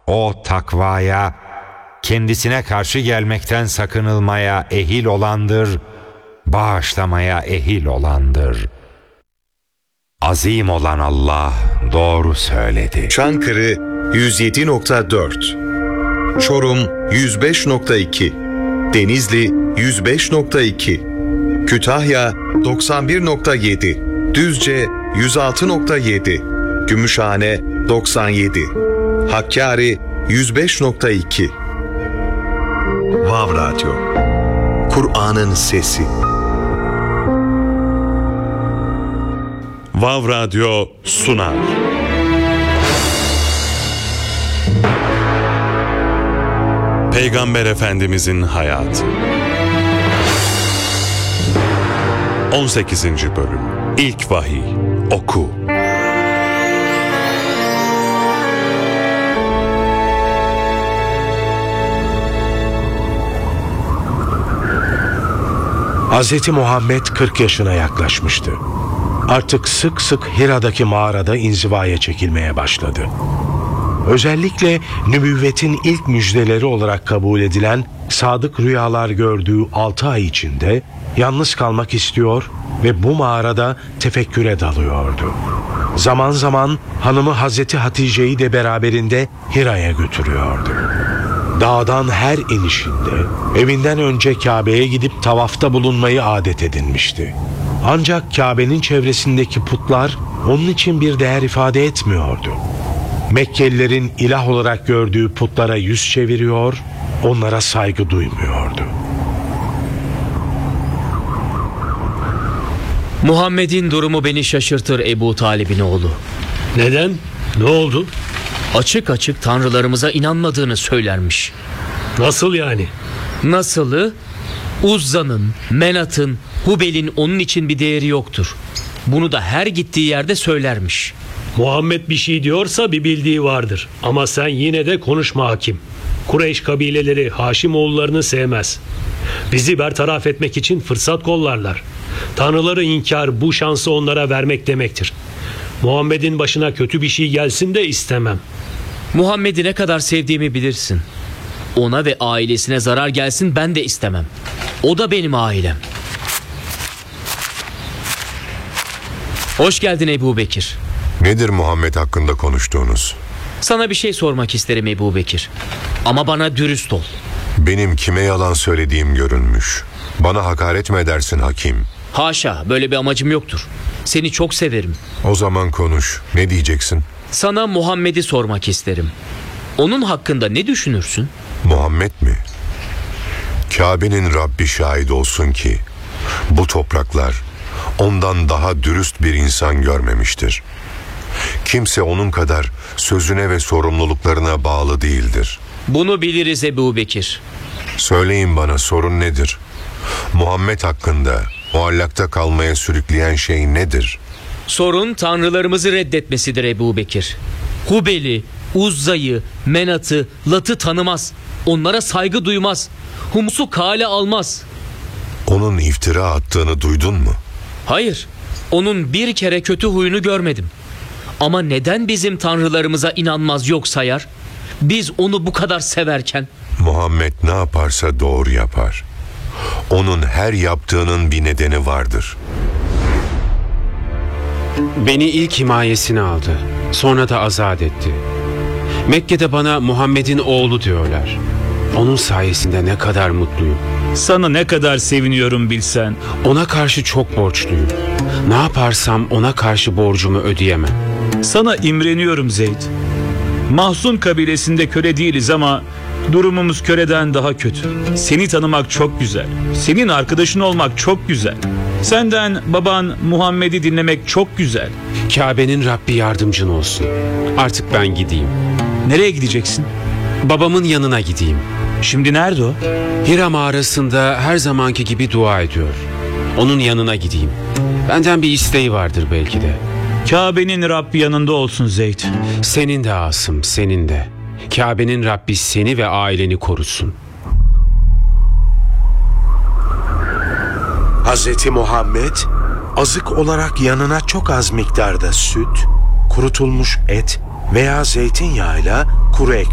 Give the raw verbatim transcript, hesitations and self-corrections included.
O takvaya, kendisine karşı gelmekten sakınılmaya ehil olandır, bağışlamaya ehil olandır. Azim olan Allah doğru söyledi. Çankırı yüz yedi nokta dört, Çorum yüz beş nokta iki, Denizli yüz beş nokta iki, Kütahya doksan bir nokta yedi, Düzce yüz altı nokta yedi, Gümüşhane doksan yedi, Hakkari yüz beş nokta iki. Vav Radyo, Kur'an'ın sesi. Vav Radyo sunar. Peygamber Efendimizin hayatı. on sekizinci bölüm. İlk vahiy. Oku. Hz. Muhammed kırk yaşına yaklaşmıştı. Artık sık sık Hira'daki mağarada inzivaya çekilmeye başladı. Özellikle nübüvvetin ilk müjdeleri olarak kabul edilen sadık rüyalar gördüğü altı ay içinde yalnız kalmak istiyor ve bu mağarada tefekküre dalıyordu. Zaman zaman hanımı Hazreti Hatice'yi de beraberinde Hira'ya götürüyordu. Dağdan her inişinde evinden önce Kabe'ye gidip tavafta bulunmayı adet edinmişti. Ancak Kabe'nin çevresindeki putlar onun için bir değer ifade etmiyordu. Mekkelilerin ilah olarak gördüğü putlara yüz çeviriyor, onlara saygı duymuyordu. Muhammed'in durumu beni şaşırtır Ebu Talib'in oğlu. Neden? Ne oldu? Açık açık tanrılarımıza inanmadığını söylermiş. Nasıl yani? Nasılı? Uzza'nın, Menat'ın, Hubel'in onun için bir değeri yoktur. Bunu da her gittiği yerde söylermiş. Muhammed bir şey diyorsa bir bildiği vardır. Ama sen yine de konuşma hakim. Kureyş kabileleri Haşimoğullarını sevmez. Bizi bertaraf etmek için fırsat kollarlar. Tanrıları inkar bu şansı onlara vermek demektir. Muhammed'in başına kötü bir şey gelsin de istemem. Muhammed'i ne kadar sevdiğimi bilirsin. Ona ve ailesine zarar gelsin ben de istemem. O da benim ailem. Hoş geldin Ebu Bekir. Nedir Muhammed hakkında konuştuğunuz? Sana bir şey sormak isterim Ebu Bekir. Ama bana dürüst ol. Benim kime yalan söylediğim görünmüş. Bana hakaret mi edersin hakim? Haşa, böyle bir amacım yoktur. Seni çok severim. O zaman konuş. Ne diyeceksin? Sana Muhammed'i sormak isterim. Onun hakkında ne düşünürsün? Muhammed mi? Kabe'nin Rabbi şahit olsun ki bu topraklar ondan daha dürüst bir insan görmemiştir. Kimse onun kadar sözüne ve sorumluluklarına bağlı değildir. Bunu biliriz Ebu Bekir. Söyleyin bana, sorun nedir? Muhammed hakkında muallakta kalmaya sürükleyen şey nedir? Sorun tanrılarımızı reddetmesidir Ebu Bekir. Hubel'i, Uzza'yı, Menat'ı, Lat'ı tanımaz. Onlara saygı duymaz. Humus'u kale almaz. Onun iftira attığını duydun mu? Hayır, onun bir kere kötü huyunu görmedim. Ama neden bizim tanrılarımıza inanmaz yok sayar? Biz onu bu kadar severken. Muhammed ne yaparsa doğru yapar. Onun her yaptığının bir nedeni vardır. Beni ilk himayesine aldı. Sonra da azat etti. Mekke'de bana Muhammed'in oğlu diyorlar. Onun sayesinde ne kadar mutluyum. Sana ne kadar seviniyorum bilsen. Ona karşı çok borçluyum. Ne yaparsam ona karşı borcumu ödeyemem. Sana imreniyorum Zeyd. Mahzun kabilesinde köle değiliz ama durumumuz köleden daha kötü. Seni tanımak çok güzel. Senin arkadaşın olmak çok güzel. Senden baban Muhammed'i dinlemek çok güzel. Kabe'nin Rabbi yardımcın olsun. Artık ben gideyim. Nereye gideceksin? Babamın yanına gideyim. Şimdi nerede o? Hira mağarasında her zamanki gibi dua ediyor. Onun yanına gideyim. Benden bir isteği vardır belki de. Kabe'nin Rabbi yanında olsun Zeyd. Senin de Asım, senin de. Kabe'nin Rabbi seni ve aileni korusun. Hz. Muhammed azık olarak yanına çok az miktarda süt, kurutulmuş et veya zeytinyağıyla kuru ekmek